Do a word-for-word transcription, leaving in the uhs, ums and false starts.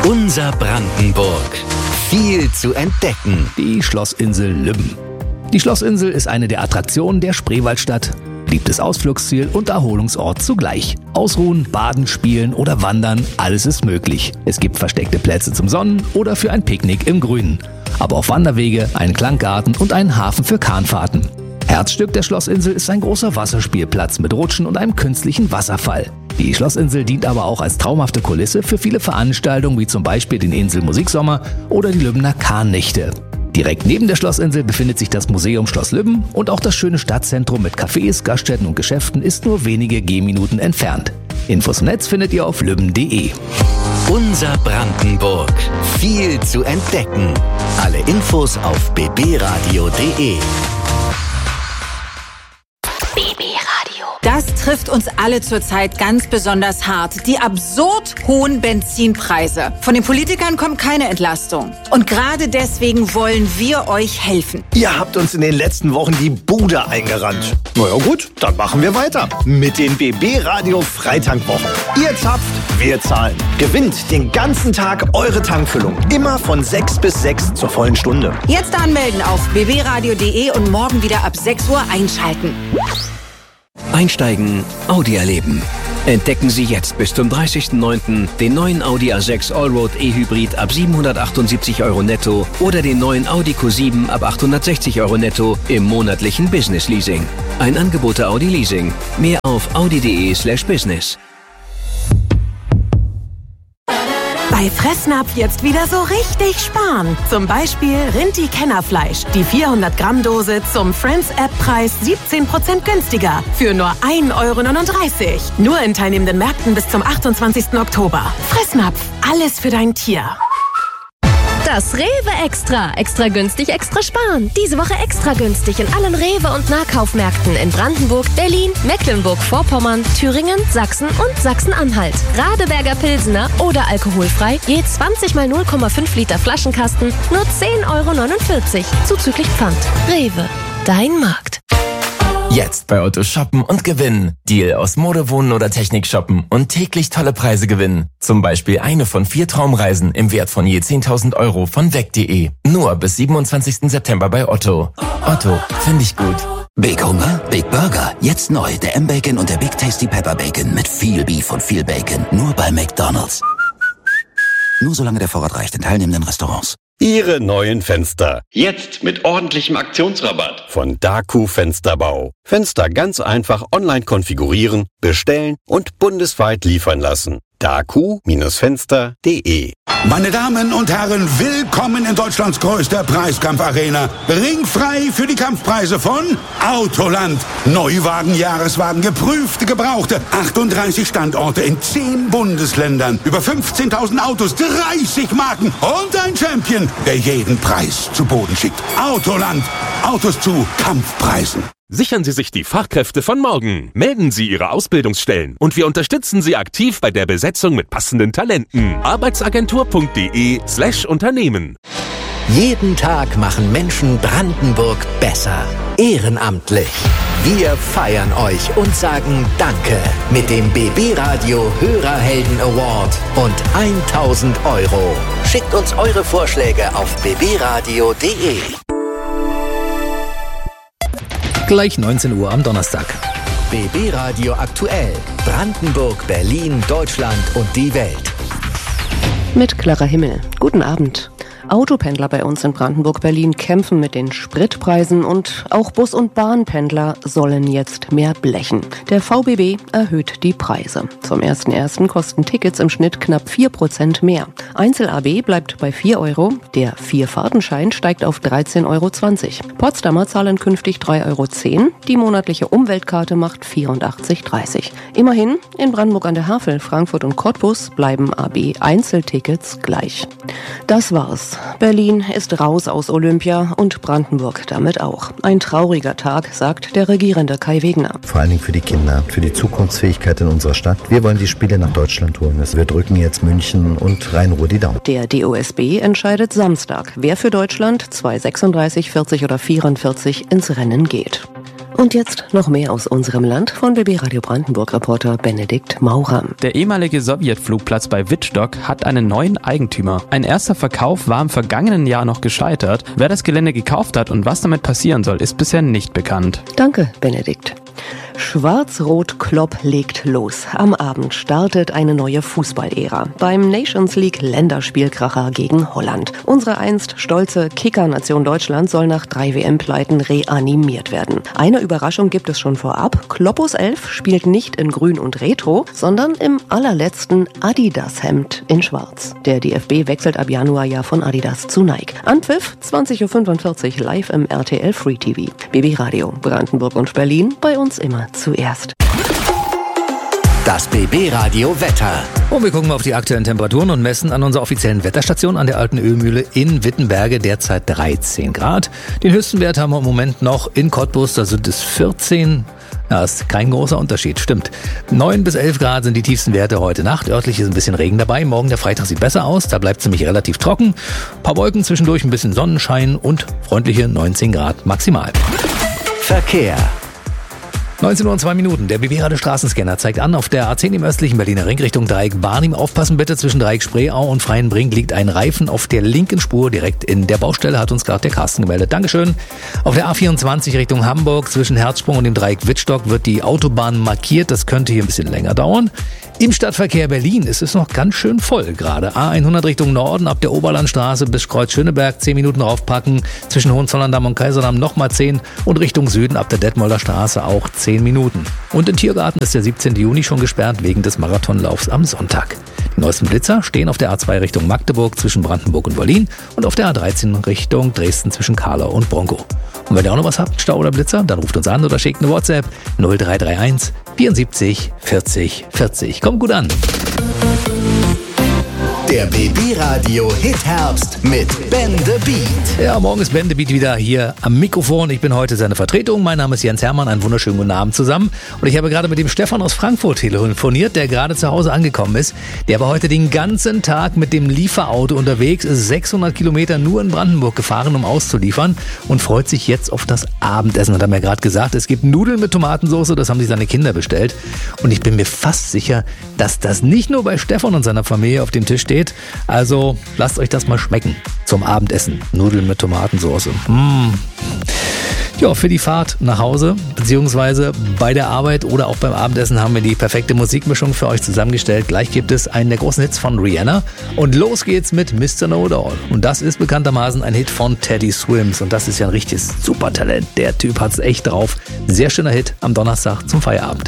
Unser Brandenburg. Viel zu entdecken. Die Schlossinsel Lübben. Die Schlossinsel ist eine der Attraktionen der Spreewaldstadt. Beliebtes Ausflugsziel und Erholungsort zugleich. Ausruhen, baden, spielen oder wandern, alles ist möglich. Es gibt versteckte Plätze zum Sonnen oder für ein Picknick im Grünen. Aber auch Wanderwege, einen Klanggarten und einen Hafen für Kahnfahrten. Herzstück der Schlossinsel ist ein großer Wasserspielplatz mit Rutschen und einem künstlichen Wasserfall. Die Schlossinsel dient aber auch als traumhafte Kulisse für viele Veranstaltungen wie zum Beispiel den Insel Musiksommer oder die Lübbener Kahnnächte. Direkt neben der Schlossinsel befindet sich das Museum Schloss Lübben und auch das schöne Stadtzentrum mit Cafés, Gaststätten und Geschäften ist nur wenige Gehminuten entfernt. Infos im Netz findet ihr auf lübben punkt de. Unser Brandenburg. Viel zu entdecken. Alle Infos auf b b radio punkt de. Das trifft uns alle zurzeit ganz besonders hart. Die absurd hohen Benzinpreise. Von den Politikern kommt keine Entlastung. Und gerade deswegen wollen wir euch helfen. Ihr habt uns in den letzten Wochen die Bude eingerannt. Na ja gut, dann machen wir weiter. Mit den B B Radio Freitankwochen. Ihr zapft, wir zahlen. Gewinnt den ganzen Tag eure Tankfüllung. Immer von sechs bis sechs zur vollen Stunde. Jetzt anmelden auf b b radio punkt de und morgen wieder ab sechs Uhr einschalten. Einsteigen, Audi erleben. Entdecken Sie jetzt bis zum dreißigsten neunten den neuen Audi A sechs Allroad E-Hybrid ab siebenhundertachtundsiebzig Euro netto oder den neuen Audi Q sieben ab achthundertsechzig Euro netto im monatlichen Business Leasing. Ein Angebot der Audi Leasing. Mehr auf audi punkt de slash business. Bei Fressnapf jetzt wieder so richtig sparen. Zum Beispiel Rinti-Kennerfleisch. Die vierhundert Gramm Dose zum Friends-App-Preis siebzehn Prozent günstiger. Für nur ein Euro neununddreißig. Nur in teilnehmenden Märkten bis zum achtundzwanzigsten Oktober. Fressnapf. Alles für dein Tier. Das Rewe Extra. Extra günstig, extra sparen. Diese Woche extra günstig in allen Rewe- und Nahkaufmärkten in Brandenburg, Berlin, Mecklenburg-Vorpommern, Thüringen, Sachsen und Sachsen-Anhalt. Radeberger Pilsener oder alkoholfrei, je zwanzig mal null Komma fünf Liter Flaschenkasten, nur zehn Euro neunundvierzig. Zuzüglich Pfand. Rewe. Dein Markt. Jetzt bei Otto shoppen und gewinnen. Deal aus Mode, Wohnen oder Technik shoppen und täglich tolle Preise gewinnen. Zum Beispiel eine von vier Traumreisen im Wert von je zehntausend Euro von weg punkt de. Nur bis siebenundzwanzigsten September bei Otto. Otto, finde ich gut. Big Hunger, Big Burger. Jetzt neu der M-Bacon und der Big Tasty Pepper Bacon mit viel Beef und viel Bacon. Nur bei McDonald's. Nur solange der Vorrat reicht in teilnehmenden Restaurants. Ihre neuen Fenster. Jetzt mit ordentlichem Aktionsrabatt. Von Daku Fensterbau. Fenster ganz einfach online konfigurieren, bestellen und bundesweit liefern lassen. daku Fenster punkt de. Meine Damen und Herren, willkommen in Deutschlands größter Preiskampfarena. Ringfrei für die Kampfpreise von Autoland. Neuwagen, Jahreswagen, geprüfte, gebrauchte. achtunddreißig Standorte in zehn Bundesländern. Über fünfzehntausend Autos, dreißig Marken und ein Champion, der jeden Preis zu Boden schickt. Autoland. Autos zu Kampfpreisen. Sichern Sie sich die Fachkräfte von morgen. Melden Sie Ihre Ausbildungsstellen und wir unterstützen Sie aktiv bei der Besetzung mit passenden Talenten. arbeitsagentur punkt de slash Unternehmen. Jeden Tag machen Menschen Brandenburg besser. Ehrenamtlich. Wir feiern euch und sagen Danke mit dem B B Radio Hörerhelden Award und tausend Euro. Schickt uns eure Vorschläge auf b b radio punkt de. Gleich neunzehn Uhr am Donnerstag. B B Radio aktuell. Brandenburg, Berlin, Deutschland und die Welt. Mit Clara Himmel. Guten Abend. Autopendler bei uns in Brandenburg-Berlin kämpfen mit den Spritpreisen und auch Bus- und Bahnpendler sollen jetzt mehr blechen. Der V B B erhöht die Preise. Zum ersten ersten kosten Tickets im Schnitt knapp vier Prozent mehr. Einzel-A B bleibt bei vier Euro, der Vier-Fahrtenschein steigt auf dreizehn Euro zwanzig. Potsdamer zahlen künftig drei Euro zehn, die monatliche Umweltkarte macht vierundachtzig dreißig. Immerhin, in Brandenburg an der Havel, Frankfurt und Cottbus bleiben A B-Einzeltickets gleich. Das war's. Berlin ist raus aus Olympia und Brandenburg damit auch. Ein trauriger Tag, sagt der regierende Kai Wegner. Vor allen Dingen für die Kinder, für die Zukunftsfähigkeit in unserer Stadt. Wir wollen die Spiele nach Deutschland holen. Wir drücken jetzt München und Rhein-Ruhr die Daumen. Der D O S B entscheidet Samstag, wer für Deutschland zwei sechsunddreißig, vierzig oder vierundvierzig ins Rennen geht. Und jetzt noch mehr aus unserem Land von B B Radio Brandenburg-Reporter Benedikt Maurer. Der ehemalige Sowjetflugplatz bei Wittstock hat einen neuen Eigentümer. Ein erster Verkauf war im vergangenen Jahr noch gescheitert. Wer das Gelände gekauft hat und was damit passieren soll, ist bisher nicht bekannt. Danke, Benedikt. Schwarz-Rot-Klopp legt los. Am Abend startet eine neue Fußballära beim Nations League Länderspielkracher gegen Holland. Unsere einst stolze Kicker-Nation Deutschland soll nach drei W M-Pleiten reanimiert werden. Eine Überraschung gibt es schon vorab. Kloppos Elf spielt nicht in Grün und Retro, sondern im allerletzten Adidas-Hemd in Schwarz. Der D F B wechselt ab Januar ja von Adidas zu Nike. Anpfiff zwanzig Uhr fünfundvierzig live im R T L Free T V. B B Radio Brandenburg und Berlin, bei uns immer zuerst. Das B B Radio Wetter. Und wir gucken mal auf die aktuellen Temperaturen und messen an unserer offiziellen Wetterstation an der Alten Ölmühle in Wittenberge derzeit dreizehn Grad. Den höchsten Wert haben wir im Moment noch in Cottbus, da sind es vierzehn. Ja, ist kein großer Unterschied, stimmt. neun bis elf Grad sind die tiefsten Werte heute Nacht. Örtlich ist ein bisschen Regen dabei. Morgen der Freitag sieht besser aus. Da bleibt es nämlich relativ trocken. Ein paar Wolken zwischendurch, ein bisschen Sonnenschein und freundliche neunzehn Grad maximal. Verkehr. neunzehn Uhr und zwei Minuten. Der B B-Radio Straßenscanner zeigt an, auf der A zehn im östlichen Berliner Ring Richtung Dreieck Barnim. Aufpassen bitte, zwischen Dreieck Spreeau und Freienbrink liegt ein Reifen auf der linken Spur direkt in der Baustelle, hat uns gerade der Carsten gemeldet. Dankeschön. Auf der A vierundzwanzig Richtung Hamburg zwischen Herzsprung und dem Dreieck Wittstock wird die Autobahn markiert. Das könnte hier ein bisschen länger dauern. Im Stadtverkehr Berlin ist es noch ganz schön voll gerade. A hundert Richtung Norden ab der Oberlandstraße bis Kreuz Schöneberg zehn Minuten draufpacken. Zwischen Hohenzollern-Damm und Kaiserdamm nochmal zehn und Richtung Süden ab der Detmolder Straße auch zehn Minuten. Und in Tiergarten ist der siebzehnten Juni schon gesperrt wegen des Marathonlaufs am Sonntag. Die neuesten Blitzer stehen auf der A zwei Richtung Magdeburg zwischen Brandenburg und Berlin und auf der A dreizehn Richtung Dresden zwischen Kahlau und Bronkow. Und wenn ihr auch noch was habt, Stau oder Blitzer, dann ruft uns an oder schickt eine WhatsApp null drei drei eins vierundsiebzig vierzig vierzig. Kommt gut an. Der B B-Radio Hit Herbst mit Ben the Beat. Ja, morgen ist Ben the Beat wieder hier am Mikrofon. Ich bin heute seine Vertretung. Mein Name ist Jens Hermann. Einen wunderschönen guten Abend zusammen. Und ich habe gerade mit dem Stefan aus Frankfurt telefoniert, der gerade zu Hause angekommen ist. Der war heute den ganzen Tag mit dem Lieferauto unterwegs, ist sechshundert Kilometer nur in Brandenburg gefahren, um auszuliefern und freut sich jetzt auf das Abendessen. Hat er mir gerade gesagt, es gibt Nudeln mit Tomatensauce, das haben sich seine Kinder bestellt. Und ich bin mir fast sicher, dass das nicht nur bei Stefan und seiner Familie auf dem Tisch steht. Also lasst euch das mal schmecken zum Abendessen. Nudeln mit Tomatensauce. Mmh. Ja, für die Fahrt nach Hause, beziehungsweise bei der Arbeit oder auch beim Abendessen haben wir die perfekte Musikmischung für euch zusammengestellt. Gleich gibt es einen der großen Hits von Rihanna und los geht's mit Mister Know-It-All. Und das ist bekanntermaßen ein Hit von Teddy Swims und das ist ja ein richtiges Supertalent. Der Typ hat's echt drauf. Sehr schöner Hit am Donnerstag zum Feierabend.